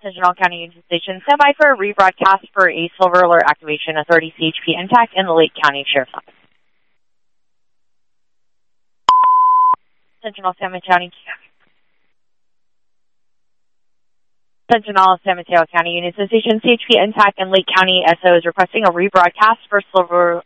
Central County Union Station, stand by for a rebroadcast for a Silver Alert activation, Authority CHP intact in the Lake County Sheriff's Office. Central San Mateo County Union Station, CHP intact in Lake County. SO is requesting a rebroadcast for Silver